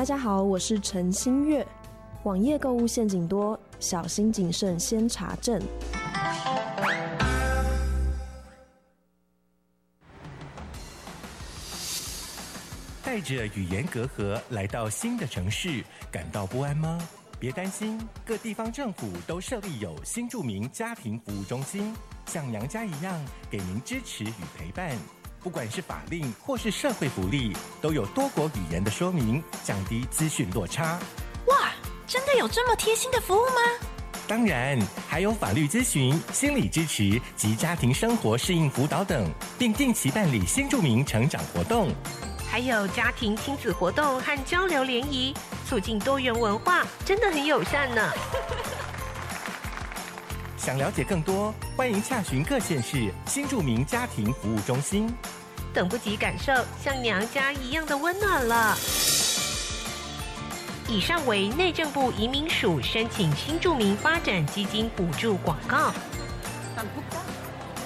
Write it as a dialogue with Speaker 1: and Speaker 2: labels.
Speaker 1: 大家好，我是陈新月。网页购物陷阱多，小心谨慎先查证。
Speaker 2: 带着语言隔阂来到新的城市，感到不安吗？别担心，各地方政府都设立有新住民家庭服务中心，像娘家一样给您支持与陪伴。不管是法令或是社会福利，都有多国语言的说明，降低资讯落差。
Speaker 3: 哇，真的有这么贴心的服务吗？
Speaker 2: 当然，还有法律咨询、心理支持及家庭生活适应辅导等，并定期办理新住民成长活动。
Speaker 4: 还有家庭亲子活动和交流联谊，促进多元文化，真的很友善呢。
Speaker 2: 想了解更多，欢迎洽询各县市新住民家庭服务中心。
Speaker 4: 等不及感受像娘家一样的温暖了。以上为内政部移民署申请新住民发展基金补助广告。